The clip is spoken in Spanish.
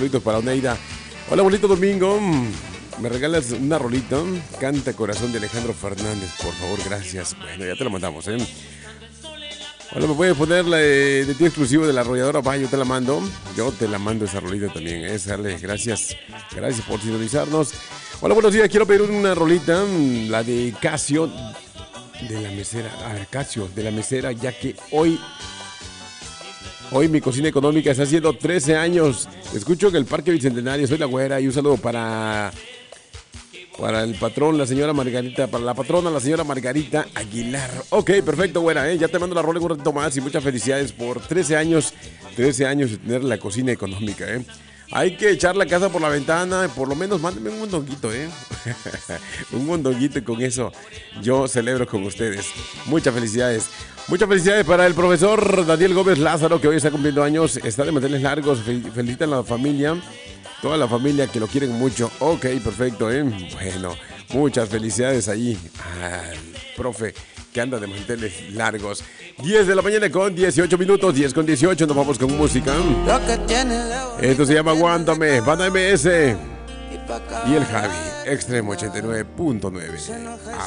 saluditos para Oneida. Hola, bonito domingo. ¿Me regalas una rolita? Canta Corazón de Alejandro Fernández, por favor, gracias. Bueno, ya te la mandamos, ¿eh? Hola, ¿me puedes poner la de ti exclusivo de la arrolladora? Va, yo te la mando. Yo te la mando esa rolita también, ¿eh? Sale, gracias. Gracias por sintonizarnos. Hola, buenos días. Quiero pedir una rolita, la de Casio de la mesera. A ver, Casio de la mesera, ya que hoy mi cocina económica está haciendo 13 años. Escucho que el Parque Bicentenario, soy la güera, y un saludo para el patrón, la señora Margarita, para la patrona, la señora Margarita Aguilar. Ok, perfecto, güera, ya te mando la rola en un ratito más y muchas felicidades por 13 años de tener la cocina económica, Hay que echar la casa por la ventana, por lo menos mándeme un mondonguito, un mondonguito, y con eso yo celebro con ustedes. Muchas felicidades. Muchas felicidades para el profesor Daniel Gómez Lázaro, que hoy está cumpliendo años, está de manteles largos. Felicitan a la familia, toda la familia que lo quieren mucho. Ok, perfecto, Bueno, muchas felicidades ahí al profe que anda de manteles largos. 10 de la mañana con 18 minutos, 10 con 18, nos vamos con música. Esto se llama Aguántame, Banda MS y el Javi, Extremo 89.9.